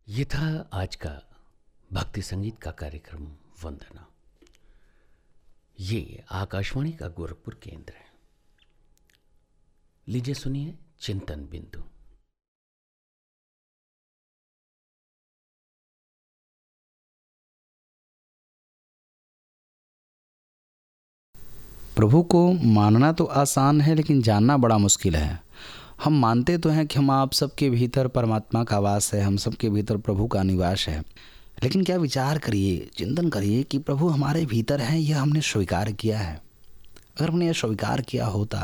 ये था आज का भक्ति संगीत का कार्यक्रम वंदना। ये आकाशवाणी का गोरखपुर केंद्र है। लीजिए सुनिए चिंतन बिंदु। प्रभु को मानना तो आसान है, लेकिन जानना बड़ा मुश्किल है। हम मानते तो हैं कि हम आप सबके भीतर परमात्मा का वास है, हम सबके भीतर प्रभु का निवास है, लेकिन क्या विचार करिए, चिंतन करिए कि प्रभु हमारे भीतर हैं, यह हमने स्वीकार किया है। अगर हमने यह स्वीकार किया होता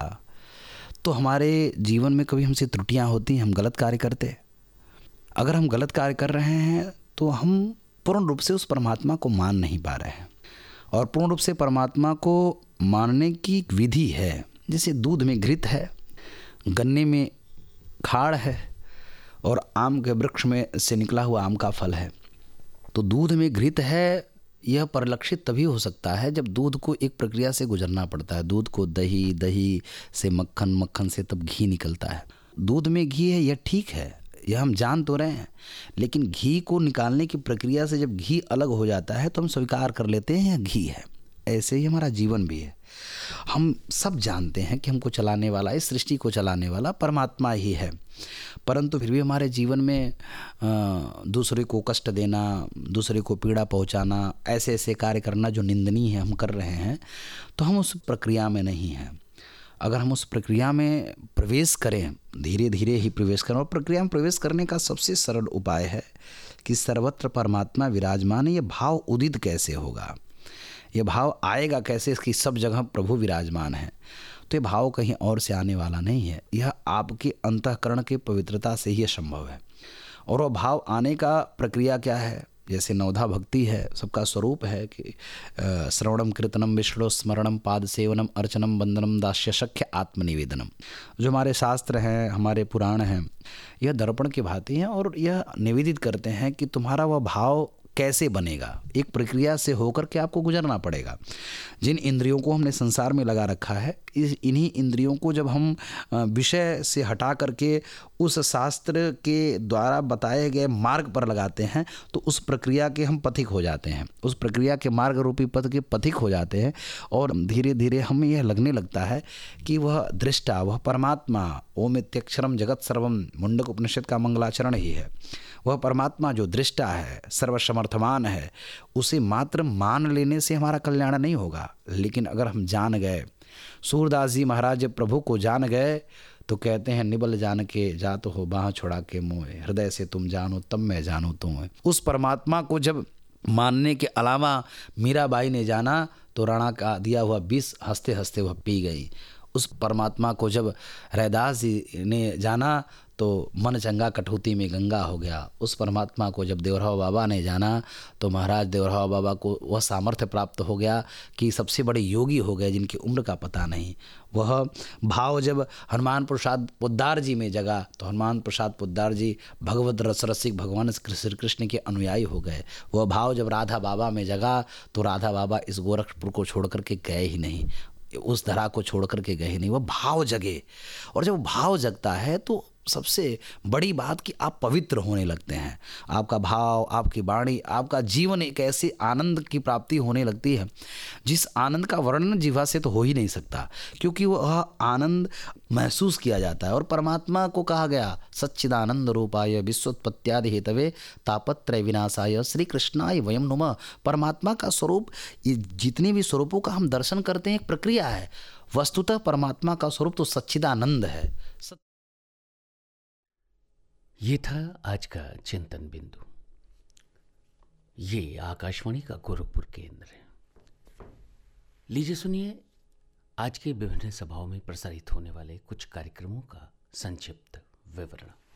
तो हमारे जीवन में कभी हमसे त्रुटियां होती, हम गलत कार्य करते। अगर हम गलत कार्य कर रहे हैं तो हम पूर्ण रूप से उस परमात्मा को मान नहीं पा रहे हैं। और पूर्ण रूप से परमात्मा को मानने की एक विधि है। जैसे दूध में घृत है, गन्ने में खाड़ है और आम के वृक्ष में से निकला हुआ आम का फल है। तो दूध में घृत है, यह परिलक्षित तभी हो सकता है जब दूध को एक प्रक्रिया से गुजरना पड़ता है। दूध को दही, दही से मक्खन, मक्खन से तब घी निकलता है। दूध में घी है, यह ठीक है, यह हम जान तो रहे हैं, लेकिन घी को निकालने की प्रक्रिया से जब घी अलग हो जाता है तो हम स्वीकार कर लेते हैं यह घी है। ऐसे ही हमारा जीवन भी है। हम सब जानते हैं कि हमको चलाने वाला, इस सृष्टि को चलाने वाला परमात्मा ही है, परंतु फिर भी हमारे जीवन में दूसरे को कष्ट देना, दूसरे को पीड़ा पहुंचाना, ऐसे ऐसे कार्य करना जो निंदनीय है हम कर रहे हैं। तो हम उस प्रक्रिया में नहीं हैं। अगर हम उस प्रक्रिया में प्रवेश करें, धीरे धीरे ही प्रवेश करें, और प्रक्रिया में प्रवेश करने का सबसे सरल उपाय है कि सर्वत्र परमात्मा विराजमान है। ये भाव उदित कैसे होगा, ये भाव आएगा कैसे कि सब जगह प्रभु विराजमान है। तो ये भाव कहीं और से आने वाला नहीं है, यह आपके अंतःकरण के पवित्रता से ही संभव है। और वह भाव आने का प्रक्रिया क्या है? जैसे नवधा भक्ति है, सबका स्वरूप है कि श्रवणम कीर्तनम विष्णु स्मरणम पाद सेवनम अर्चनम वंदनम दास्य शक्य आत्मनिवेदनम। जो हमारे शास्त्र हैं, हमारे पुराण हैं, यह दर्पण की भांति हैं और यह निवेदित करते हैं कि तुम्हारा वह भाव कैसे बनेगा। एक प्रक्रिया से होकर के आपको गुजरना पड़ेगा। जिन इंद्रियों को हमने संसार में लगा रखा है, इन्हीं इंद्रियों को जब हम विषय से हटा करके उस शास्त्र के द्वारा बताए गए मार्ग पर लगाते हैं तो उस प्रक्रिया के हम पथिक हो जाते हैं, उस प्रक्रिया के मार्ग रूपी पथ के पथिक हो जाते हैं। और धीरे धीरे हमें यह लगने लगता है कि वह दृष्टा, वह परमात्मा, ओम इत्यक्षरम जगत सर्वम, मुंडक उपनिषद का मंगलाचरण ही है। वह परमात्मा जो दृष्टा है, सर्वसमर्थमान है, उसे मात्र मान लेने से हमारा कल्याण नहीं होगा। लेकिन अगर हम जान गए, सूरदास जी महाराज जब प्रभु को जान गए तो कहते हैं, निबल जान के जात हो बाह छोड़ा के मोहे, हृदय से तुम जानो तब मैं जानू तुम्हें। उस परमात्मा को जब मानने के अलावा मीराबाई ने जाना तो राणा का दिया हुआ विष हंसते हंसते वह पी गई। उस परमात्मा को जब रैदास जी ने जाना तो मन चंगा कठौती में गंगा हो गया। उस परमात्मा को जब देवराव बाबा ने जाना तो महाराज देवराव बाबा को वह सामर्थ्य प्राप्त हो गया कि सबसे बड़े योगी हो गए जिनकी उम्र का पता नहीं। वह भाव जब हनुमान प्रसाद पोद्दार जी में जगा तो हनुमान प्रसाद पोद्दार जी भगवत रस रसिक भगवान श्री कृष्ण के अनुयायी हो गए। वह भाव जब राधा बाबा में जगा तो राधा बाबा इस गोरखपुर को छोड़ करके गए ही नहीं, उस धरा को छोड़ करके गए नहीं, वह भाव जगे। और जब भाव जगता है तो सबसे बड़ी बात कि आप पवित्र होने लगते हैं। आपका भाव, आपकी वाणी, आपका जीवन एक ऐसे आनंद की प्राप्ति होने लगती है जिस आनंद का वर्णन जीवा से तो हो ही नहीं सकता, क्योंकि वह आनंद महसूस किया जाता है। और परमात्मा को कहा गया, सच्चिदानंद रूपाय विश्वोत्पत्त्यादि हेतवे तापत्रय विनाशाय श्री कृष्णाय वयम नुमः। परमात्मा का स्वरूप, ये जितने भी स्वरूपों का हम दर्शन करते हैं एक प्रक्रिया है। वस्तुतः परमात्मा का स्वरूप तो सच्चिदानंद है। ये था आज का चिंतन बिंदु। ये आकाशवाणी का गोरखपुर केंद्र है। लीजिए सुनिए आज के विभिन्न सभाओं में प्रसारित होने वाले कुछ कार्यक्रमों का संक्षिप्त विवरण।